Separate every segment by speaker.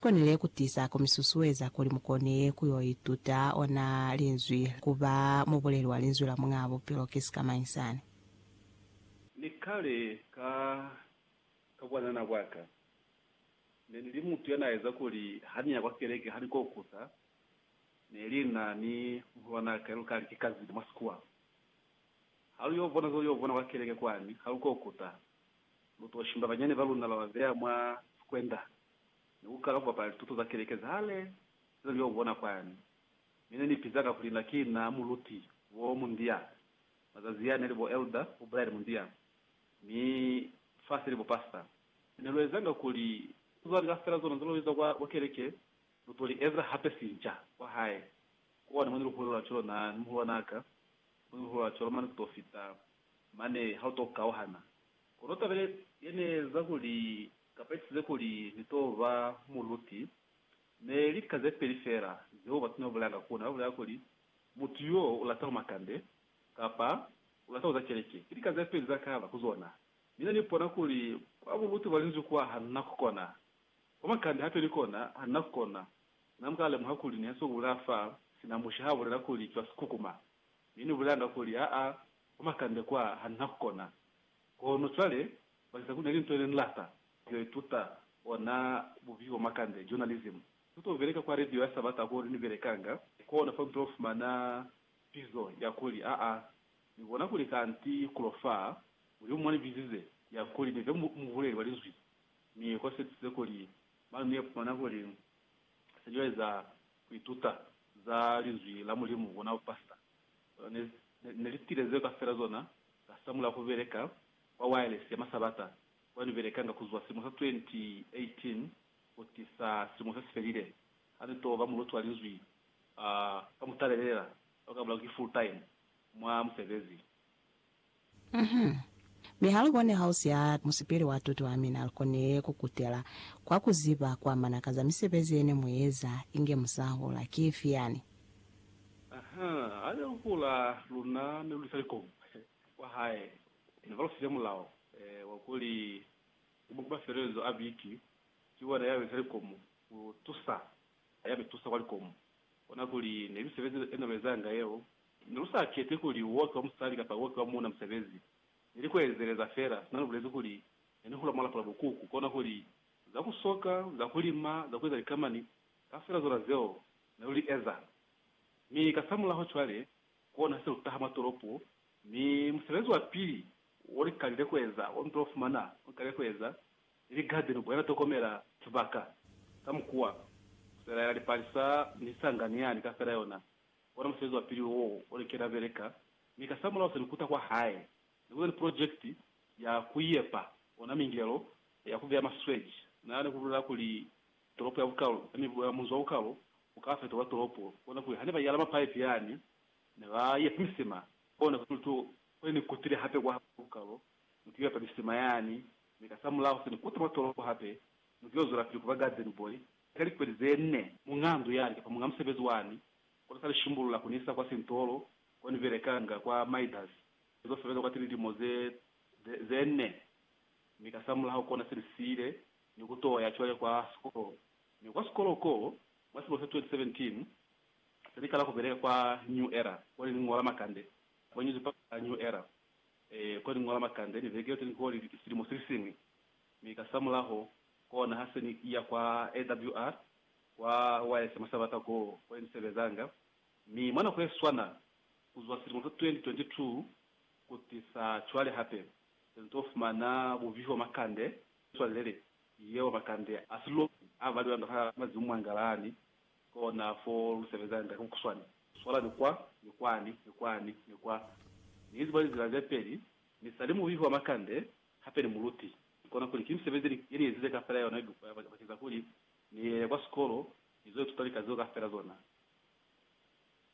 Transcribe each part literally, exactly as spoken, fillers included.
Speaker 1: konele kutisa komisusuweza kuli mukone kuyoituta ona linzwi kuba mubuleli wa linzwi la mwabo pilo kisikama insani
Speaker 2: ni kale ka kabwana na bwaka nili mtu yanaweza kuli hani ya kwakeleke hani kokuta nelina ni mwana kero kali kikazi mwasikwa halu yovona zo yovona kwakeleke kwani halu kokuta lutoshimba banyane baluna bavea mwa kwenda ukala kwa pale tuto za kelekeza hale zo yovona kwani mine ni pizaka kulinda kina muluti wo mundia mazaziane libo elda ubride mundia ni fasi libo pasta nilwezanga kuli tuzo ngafera zo nzoloweza kwa wakeleke lutoli ezra hapesinja kwa hae kwa ni mwandu kulo cholo na muhonaka muhwa cholo manu kutofita mane hautoka ohana konota vile yene zakuli kapeti zekuli nitova muluti ne likaze perifera zo batino bulanga kuna bulanga kuli mutiyo ulatao makande kapa ulatao za keleke likaze perifera kaba kuzona mina nipona kuli kwa muluti walinzi kwa hanakukona kwa makande hapo nikona hanakukona namkale muhakuli ni haso ulafa sinamushahabu la kuli kwa sikukuma mini bulanga kuli a a kwa makande kwa hanakukona ko notwale basa kuna linto lenlata yo tuta ona buviwo makande journalism tuto vereka kwa radio ya sabata ko ni verekanga ko na front of mana pizo ya kuli a a ni wona kuli kanti kulofa uri umwani bizize ya kuli ni muvule walizwi ni ko setze kuli manu ne pana kuli sejeza kuituta za linzwi la mulimu wona pasta ne ne litireze ka fera zona kasamula kuvereka kwa wireless ya masabata wani verekanga kuzwa simu sa twenty eighteen utisa simu sa sferire hadi to ba mulotu alizwi ah kamutarelera okabla ki full time mwa msevezi
Speaker 1: mhm mihalo kone house ya musipiri watoto amina alkone kukutela kwa kuziba kwa manakaza misebezi ene mweza inge musaho la kifi yani
Speaker 2: aha ale kula luna ne lusaliko kwa hae ni valo sile mulao eh wakuli umukuba ferezo abiki kiwana yawe selikomu tusa ayabe tusa walikomu ona kuli ne bisebezi ene bezanga yeo nirusa kete kuli woka umsali kapa woka muna msebezi nilikwezereza fera nalo bulezo kuli ene kula mala pala bukuku kona kuli za kusoka za kulima za kweza likamani kafera zora zeo na uli eza mi kasamula ho chwale kona se utahama toropo mi msebezi wa pili wori kalide kweza on of mana kalide kweza ili garden bwana tokomera tubaka tamkuwa sera ya palisa ni sanganiani kafera yona wana msebezi wa pili wo wori kera vereka mi kasamula ho nikuta kwa hae ni project ya kuyepa ona mingelo ya kuvya maswage na ne kulula kuli toropo ya ukalo ni munzo ukalo ukafa to toropo ona kuli hani bayala mapipe yani ne ba yepisima ona kutu kweni kutire hape kwa ukalo mtiwe pa bisima yani nikasamula ho ni kutuma toropo hape mtiyo zura pili kuva garden boy kali kweli zenne mungandu yani kwa mungamsebezi wani kwa sala shimbulu la kunisa kwa sintoro kwa niverekanga kwa maidas zo feveza kwa tili moze zenne nikasamula ho kona sirisire ni kutoa ya chwale kwa skolo ni kwa skolo ko mwasi mwasi twenty seventeen serikala kubereka kwa new era kwa ni ngola makande kwa nyuzi pa new era eh kwa ni ngola makande ni vegete ni kwa silimo sirisini nikasamula ho kona haseni ya kwa A W R kwa wale masabata ko kwa ni sebezanga mi mwana kwa swana kuzwa silimo twenty twenty-two kutisa chwale hape ntof mana buviho makande swalele yeo makande aslo avali ndo mazumu angalani kona for sebezanga kuswani swala ni kwa ni kwani ni kwani ni kwa nizi bali ziraje peli ni salimu viho makande hape ni muluti kona kuli kimsebezi yeni zile kafara yona bakiza kuli ni kwa skolo izo tutalika zo kafara zona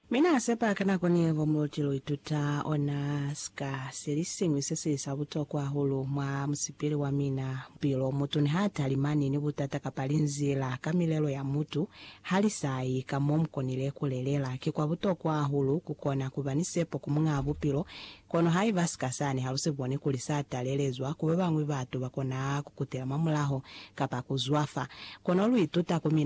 Speaker 1: mina sepa kana koni vomulotilo ituta ona ska silisingwi sesilisa vutokwa hulu mwa musipili wa mina mpilo mutu ni hata alimani ni vutata kapalinzila kamilelo ya mutu hali sai kamomkonile kulelela kikwa vutokwa hulu kukona kuvanisepo kumunga vupilo kono hai vasikasani halusibwani kulisa atalelezwa kuwe bangwi batu bakona kukutela mamulaho kapa kuzwafa kono lu ituta kumina